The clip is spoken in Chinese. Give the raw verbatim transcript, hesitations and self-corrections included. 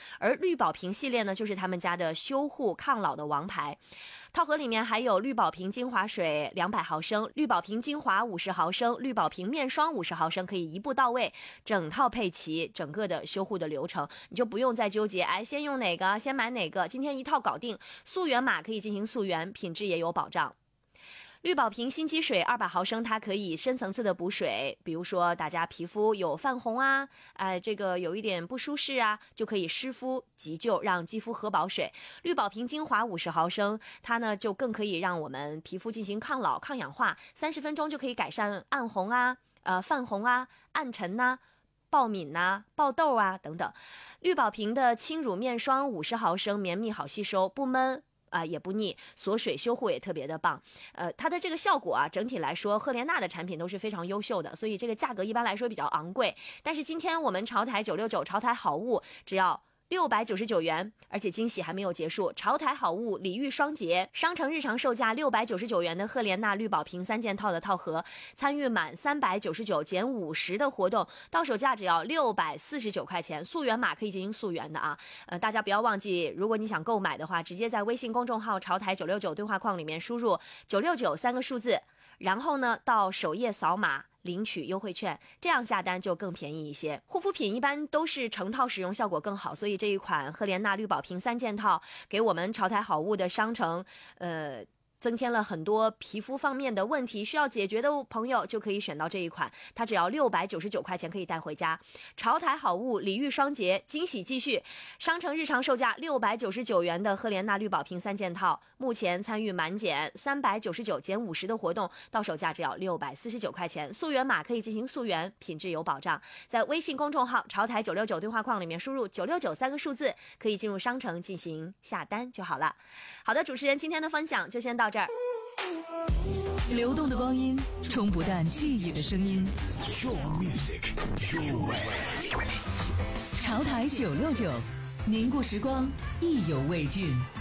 而绿宝瓶系列呢，就是他们家的修护抗老的王牌。套盒里面还有绿宝瓶精华水两百毫升、绿宝瓶精华五十毫升、绿宝瓶面霜五十毫升，可以一步到位，整套配齐，整个的修护的流程，你就不用再纠结，哎，先用哪个，先买哪个，今天一套搞定。溯源码可以进行溯源，品质也有保障。绿宝瓶心肌水二百毫升，它可以深层次的补水，比如说大家皮肤有泛红啊，呃，这个有一点不舒适啊，就可以湿敷急救，让肌肤喝饱水。绿宝瓶精华五十毫升，它呢就更可以让我们皮肤进行抗老、抗氧化，三十分钟就可以改善暗红啊、呃泛红啊、暗沉呐、啊、爆敏呐、爆痘啊等等。绿宝瓶的轻乳面霜五十毫升，绵密好吸收，不闷。啊、呃，也不腻，锁水修护也特别的棒。呃，它的这个效果啊，整体来说，赫莲娜的产品都是非常优秀的，所以这个价格一般来说比较昂贵。但是今天我们潮台九六九潮台好物只要六百九十九元，而且惊喜还没有结束。潮台好物礼遇双节，商城日常售价六百九十九元的赫莲娜绿宝瓶三件套的套盒，参与满三百九十九减五十的活动，到手价只要六百四十九块钱。溯源码可以进行溯源的啊，呃，大家不要忘记，如果你想购买的话，直接在微信公众号潮台九六九对话框里面输入九六九三个数字，然后呢到首页扫码领取优惠券，这样下单就更便宜一些。护肤品一般都是成套使用效果更好，所以这一款赫莲娜绿宝瓶三件套给我们潮台好物的商城呃增添了很多皮肤方面的问题需要解决的朋友就可以选到这一款，它只要六百九十九块钱可以带回家。潮台好物礼遇双节，惊喜继续，商城日常售价六百九十九元的赫莲娜绿宝瓶三件套，目前参与满减三百九十九减五十的活动，到手价只要六百四十九块钱。溯源码可以进行溯源，品质有保障。在微信公众号潮台九六九对话框里面输入九六九三个数字，可以进入商城进行下单就好了。好的，主持人今天的分享就先到这儿。 流动的光阴，冲不淡记忆的声音。 Your music, your way. 潮台九六九，凝固时光，意犹未尽。